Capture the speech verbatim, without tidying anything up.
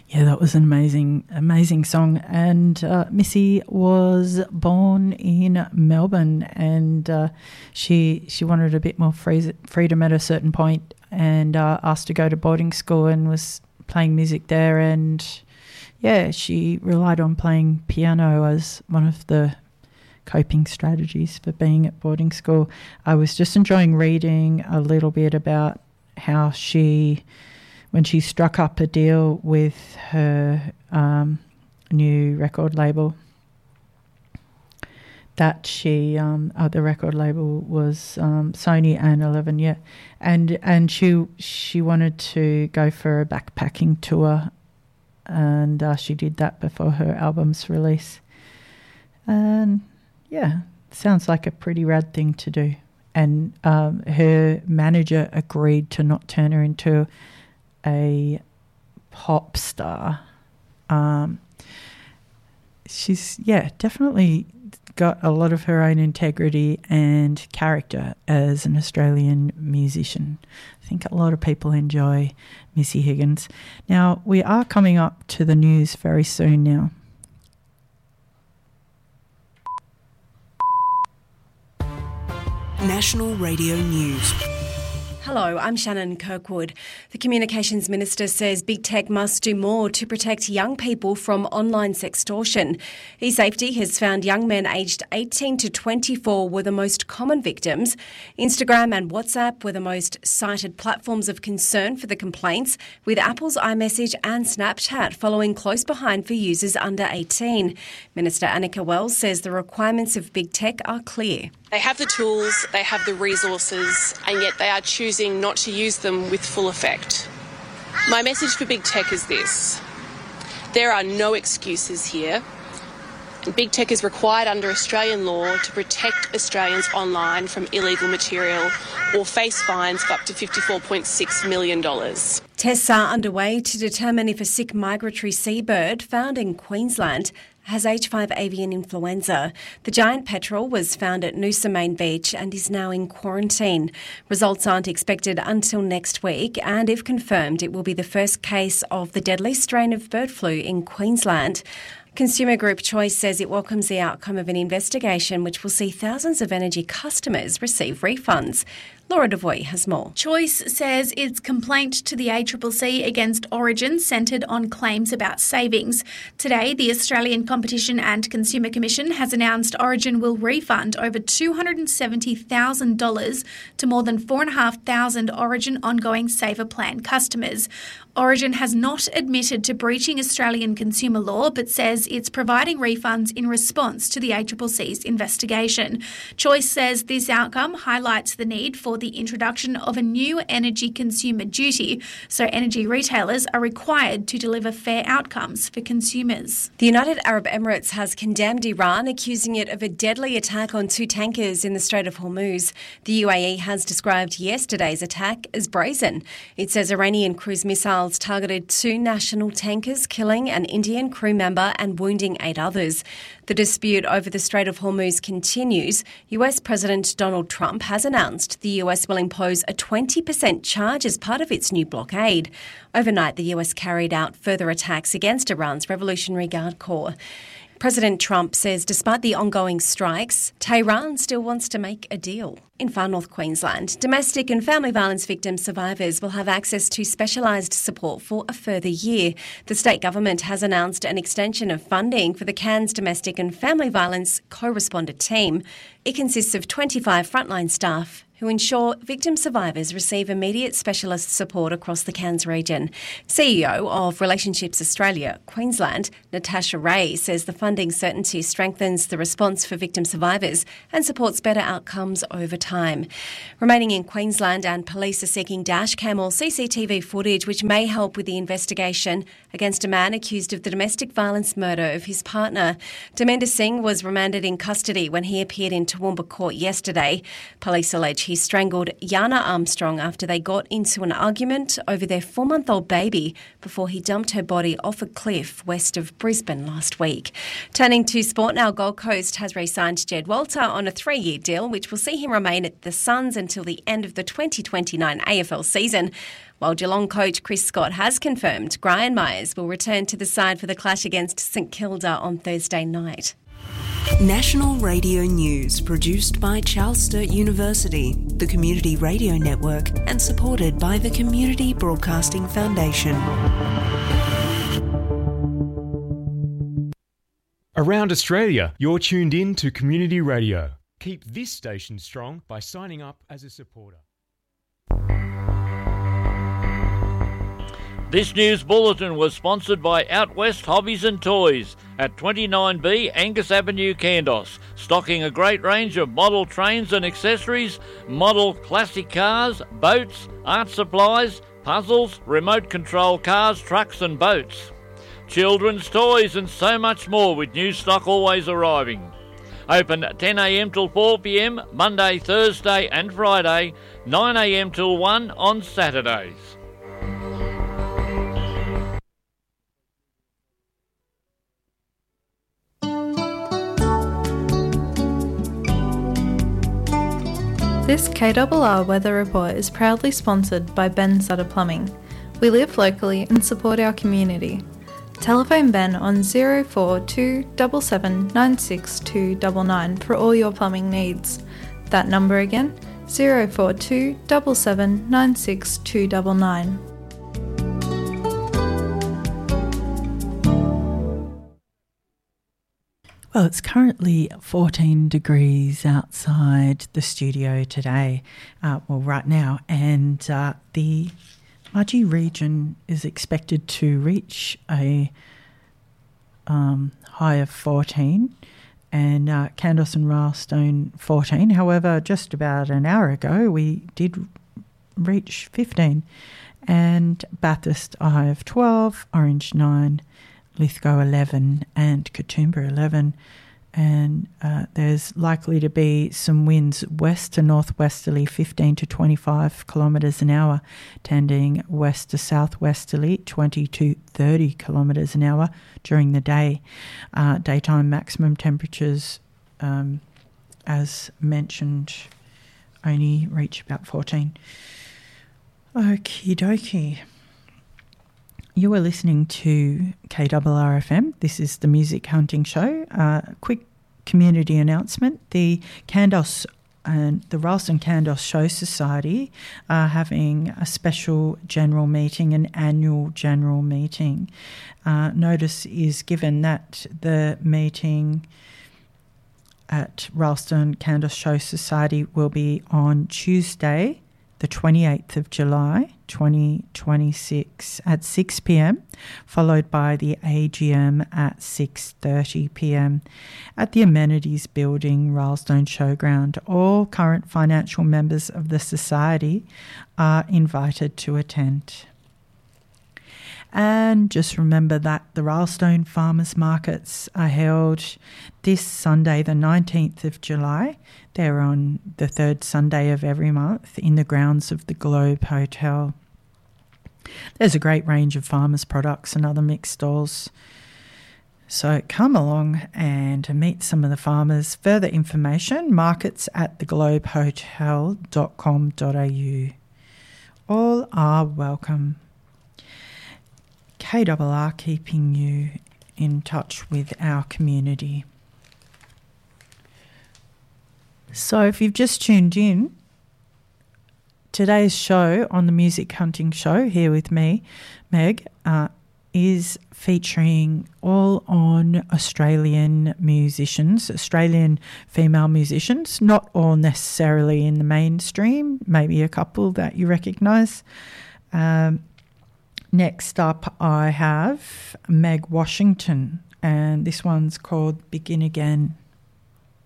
Yeah, that was an amazing, amazing song. And uh, Missy was born in Melbourne, and uh, she she wanted a bit more free, freedom at a certain point, and uh, asked to go to boarding school and was playing music there. And yeah, she relied on playing piano as one of the coping strategies for being at boarding school. I was just enjoying reading a little bit about how she, when she struck up a deal with her um, new record label, that she, um, oh, the record label was um, Sony and Eleven, yeah, and and she she wanted to go for a backpacking tour, and uh, she did that before her album's release, and yeah, sounds like a pretty rad thing to do. And um, her manager agreed to not turn her into a pop star. Um, she's, yeah, definitely got a lot of her own integrity and character as an Australian musician. I think a lot of people enjoy Missy Higgins. Now, we are coming up to the news very soon now. National Radio News. Hello, I'm Shannon Kirkwood. The Communications Minister says big tech must do more to protect young people from online sextortion. eSafety has found young men aged eighteen to twenty-four were the most common victims. Instagram and WhatsApp were the most cited platforms of concern for the complaints, with Apple's iMessage and Snapchat following close behind for users under eighteen. Minister Annika Wells says the requirements of big tech are clear. They have the tools, they have the resources, and yet they are choosing not to use them with full effect. My message for big tech is this: there are no excuses here, and big tech is required under Australian law to protect Australians online from illegal material or face fines of up to fifty-four point six million dollars. Tests are underway to determine if a sick migratory seabird found in Queensland has H five avian influenza. The giant petrel was found at Noosa Main Beach and is now in quarantine. Results aren't expected until next week, and if confirmed, it will be the first case of the deadly strain of bird flu in Queensland. Consumer group Choice says it welcomes the outcome of an investigation which will see thousands of energy customers receive refunds. Laura Devoy has more. Choice says its complaint to the A C C C against Origin centred on claims about savings. Today, the Australian Competition and Consumer Commission has announced Origin will refund over two hundred seventy thousand dollars to more than four thousand five hundred Origin ongoing Saver Plan customers. Origin has not admitted to breaching Australian consumer law, but says it's providing refunds in response to the A C C C's investigation. Choice says this outcome highlights the need for the introduction of a new energy consumer duty, so energy retailers are required to deliver fair outcomes for consumers. The United Arab Emirates has condemned Iran, accusing it of a deadly attack on two tankers in the Strait of Hormuz. The U A E has described yesterday's attack as brazen. It says Iranian cruise missiles targeted two national tankers, killing an Indian crew member and wounding eight others. The dispute over the Strait of Hormuz continues. U S President Donald Trump has announced the U S will impose a twenty percent charge as part of its new blockade. Overnight, the U S carried out further attacks against Iran's Revolutionary Guard Corps. President Trump says despite the ongoing strikes, Tehran still wants to make a deal. In Far North Queensland, domestic and family violence victim survivors will have access to specialised support for a further year. The state government has announced an extension of funding for the Cairns Domestic and Family Violence Co-Responder Team. It consists of twenty-five frontline staff who ensure victim survivors receive immediate specialist support across the Cairns region. C E O of Relationships Australia, Queensland, Natasha Ray, says the funding certainty strengthens the response for victim survivors and supports better outcomes over time. Remaining in Queensland, and police are seeking dash cam or C C T V footage which may help with the investigation against a man accused of the domestic violence murder of his partner. Dhaminder Singh was remanded in custody when he appeared in Toowoomba Court yesterday. Police allege he strangled Yana Armstrong after they got into an argument over their four-month-old baby before he dumped her body off a cliff west of Brisbane last week. Turning to sport now, Gold Coast has re-signed Jed Walter on a three-year deal, which will see him remain at the Suns until the end of the twenty twenty-nine A F L season. While Geelong coach Chris Scott has confirmed Brian Myers will return to the side for the clash against St Kilda on Thursday night. National Radio News, produced by Charles Sturt University, the Community Radio Network, and supported by the Community Broadcasting Foundation. Around Australia, you're tuned in to Community Radio. Keep this station strong by signing up as a supporter. This news bulletin was sponsored by Out West Hobbies and Toys at twenty-nine B Angus Avenue, Kandos, stocking a great range of model trains and accessories, model classic cars, boats, art supplies, puzzles, remote control cars, trucks and boats, children's toys and so much more, with new stock always arriving. Open ten a m till four p m Monday, Thursday and Friday, nine a m till one on Saturdays. This K R R Weather Report is proudly sponsored by Ben Sutter Plumbing. We live locally and support our community. Telephone Ben on zero four two seven seven nine six two nine nine for all your plumbing needs. That number again, zero four two seven seven nine six two nine nine. Well, it's currently fourteen degrees outside the studio today, uh, well, right now, and uh, the Mudgee region is expected to reach a um, high of fourteen, and uh, Kandos and Rylstone fourteen. However, just about an hour ago, we did reach fifteen, and Bathurst a high of twelve, Orange nine, Lithgow eleven and Katoomba eleven, and uh, there's likely to be some winds west to northwesterly fifteen to twenty-five kilometres an hour, tending west to southwesterly twenty to thirty kilometres an hour during the day. Uh, daytime maximum temperatures, um, as mentioned, only reach about fourteen. Okie dokie. You are listening to K R R F M. This is the Music Hunting Show. Uh, quick community announcement. The Kandos and the Rylstone Kandos Show Society are having a special general meeting, an annual general meeting. Uh, notice is given that the meeting at Rylstone Kandos Show Society will be on Tuesday, the twenty-eighth of July, twenty twenty-six at six p m, followed by the A G M at six thirty p m at the Amenities Building, Rylstone Showground. All current financial members of the Society are invited to attend. And just remember that the Rylstone Farmers Markets are held this Sunday, the nineteenth of July. They're on the third Sunday of every month in the grounds of the Globe Hotel. There's a great range of farmers' products and other mixed stalls. So come along and meet some of the farmers. Further information, markets at the globe hotel dot com dot a u. All are welcome. K R R keeping you in touch with our community. So if you've just tuned in, today's show on the Music Hunting Show here with me, Meg, uh, is featuring all on Australian musicians, Australian female musicians, not all necessarily in the mainstream, maybe a couple that you recognise. Um, next up I have Meg Washington, and this one's called Begin Again.